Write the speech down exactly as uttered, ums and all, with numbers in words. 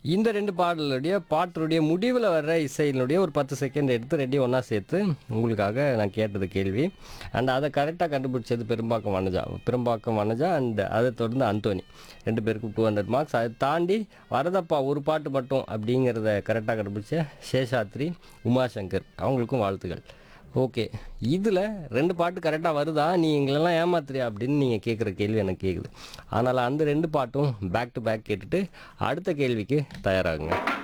இந்த ரெண்டு பாடலுடைய பாட்டுடைய முடிவில் வர்ற இசையினுடைய ஒரு பத்து செகண்ட் எடுத்து ரெண்டையும் ஒன்றா சேர்த்து உங்களுக்காக நான் கேட்டது கேள்வி. அண்ட் அதை கரெக்டாக கண்டுபிடிச்சது பெரும்பாக்கம் வனஜா பெரும்பாக்கம் வனஜா அண்ட் அதை தொடர்ந்து அந்தோனி. ரெண்டு பேருக்கும் டூ ஹண்ட்ரட் மார்க்ஸ். அதை தாண்டி வரதப்பா ஒரு பாட்டு மட்டும் அப்படிங்கிறத கரெக்டாக கண்டுபிடிச்ச சேஷாத்ரி, உமாசங்கர் அவங்களுக்கும் வாழ்த்துக்கள். ஓகே, இதில் ரெண்டு பாட்டு கரெக்டாக வருதா, நீ எங்களெல்லாம் ஏமாத்துறியா அப்படின்னு நீங்கள் கேட்குற கேள்வி எனக்கு கேட்குது. அதனால் அந்த ரெண்டு பாட்டும் பேக் டு பேக் கேட்டுட்டு அடுத்த கேள்விக்கு தயாராகுங்க.